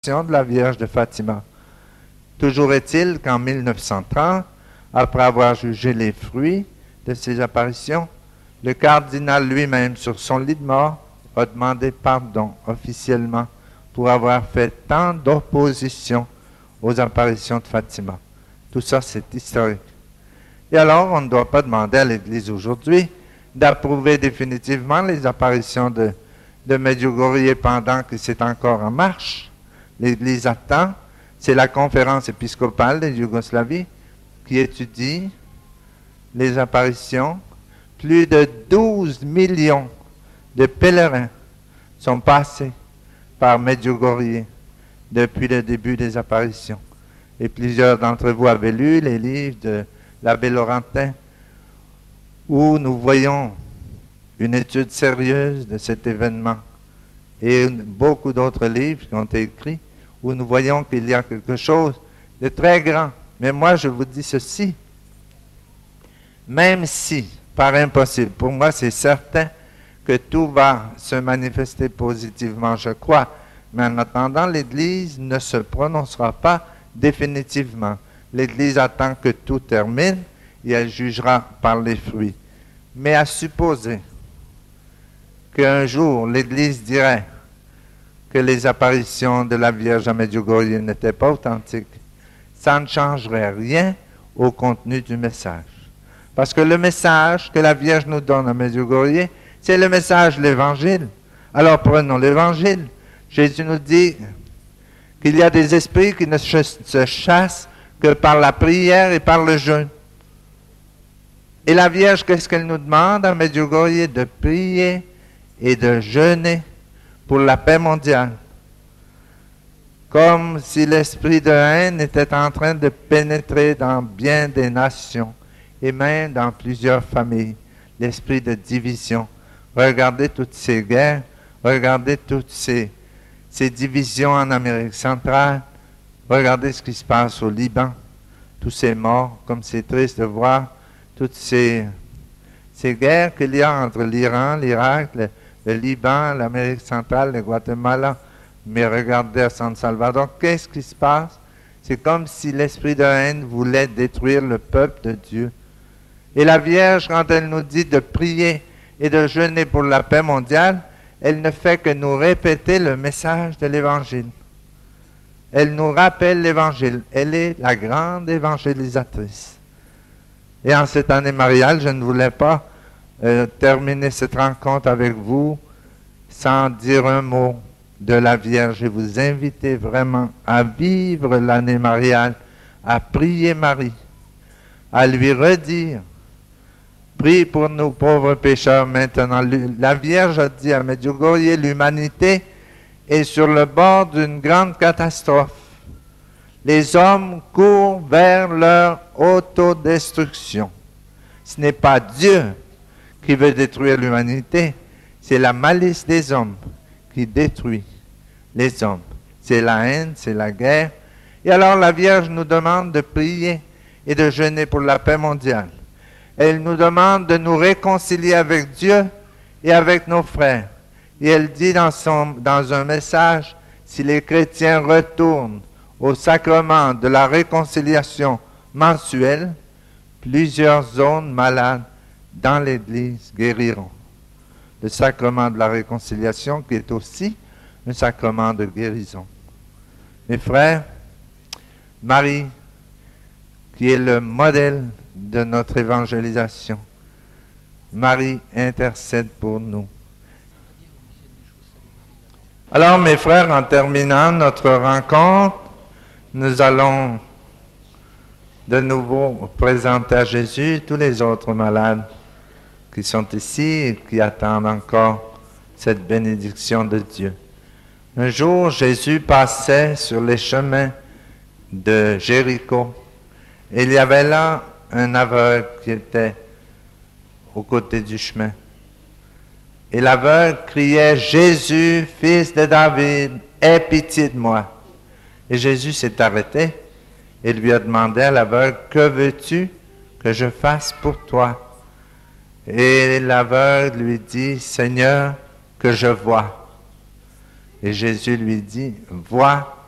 de la Vierge de Fatima. Toujours est-il qu'en 1930, après avoir jugé les fruits de ces apparitions, le cardinal lui-même, sur son lit de mort, a demandé pardon officiellement pour avoir fait tant d'opposition aux apparitions de Fatima. Tout ça, c'est historique. Et alors, on ne doit pas demander à l'Église aujourd'hui d'approuver définitivement les apparitions de Medjugorje pendant que c'est encore en marche. L'Église attend, c'est la conférence épiscopale de Yougoslavie qui étudie les apparitions. Plus de 12 millions de pèlerins sont passés par Medjugorje depuis le début des apparitions. Et plusieurs d'entre vous avaient lu les livres de l'abbé Laurentin où nous voyons une étude sérieuse de cet événement et beaucoup d'autres livres qui ont été écrits où nous voyons qu'il y a quelque chose de très grand. Mais moi, je vous dis ceci, même si, par impossible, pour moi c'est certain que tout va se manifester positivement, je crois, mais en attendant, l'Église ne se prononcera pas définitivement. L'Église attend que tout termine et elle jugera par les fruits. Mais à supposer qu'un jour l'Église dirait que les apparitions de la Vierge à Medjugorje n'étaient pas authentiques, ça ne changerait rien au contenu du message. Parce que le message que la Vierge nous donne à Medjugorje, c'est le message de l'Évangile. Alors prenons l'Évangile. Jésus nous dit qu'il y a des esprits qui ne se chassent que par la prière et par le jeûne. Et la Vierge, qu'est-ce qu'elle nous demande à Medjugorje? De prier et de jeûner pour la paix mondiale. Comme si l'esprit de haine était en train de pénétrer dans bien des nations et même dans plusieurs familles. L'esprit de division. Regardez toutes ces guerres, regardez toutes ces divisions en Amérique centrale, regardez ce qui se passe au Liban, tous ces morts, comme c'est triste de voir toutes ces guerres qu'il y a entre l'Iran, l'Irak, le Liban, l'Amérique centrale, le Guatemala. Mais regardez à San Salvador, qu'est-ce qui se passe? C'est comme si l'esprit de haine voulait détruire le peuple de Dieu. Et la Vierge, quand elle nous dit de prier et de jeûner pour la paix mondiale, elle ne fait que nous répéter le message de l'Évangile. Elle nous rappelle l'Évangile. Elle est la grande évangélisatrice. Et en cette année mariale, je ne voulais pas terminer cette rencontre avec vous sans dire un mot de la Vierge et vous inviter vraiment à vivre l'année mariale, à prier Marie, à lui redire, prie pour nous pauvres pécheurs maintenant. La Vierge a dit à Medjugorje, l'humanité est sur le bord d'une grande catastrophe. Les hommes courent vers leur autodestruction. Ce n'est pas Dieu qui veut détruire l'humanité, c'est la malice des hommes qui détruit les hommes. C'est la haine, c'est la guerre. Et alors la Vierge nous demande de prier et de jeûner pour la paix mondiale. Elle nous demande de nous réconcilier avec Dieu et avec nos frères. Et elle dit dans un message, si les chrétiens retournent au sacrement de la réconciliation mensuelle, plusieurs zones malades dans l'Église guériront. Le sacrement de la réconciliation qui est aussi un sacrement de guérison. Mes frères, Marie, qui est le modèle de notre évangélisation, Marie intercède pour nous. Alors, mes frères, en terminant notre rencontre, nous allons de nouveau présenter à Jésus tous les autres malades qui sont ici et qui attendent encore cette bénédiction de Dieu. Un jour, Jésus passait sur les chemins de Jéricho et il y avait là un aveugle qui était au côté du chemin. Et l'aveugle criait, « Jésus, fils de David, aie pitié de moi. » Et Jésus s'est arrêté et lui a demandé à l'aveugle, « Que veux-tu que je fasse pour toi? » Et l'aveugle lui dit, « Seigneur, que je vois. » Et Jésus lui dit, « Vois,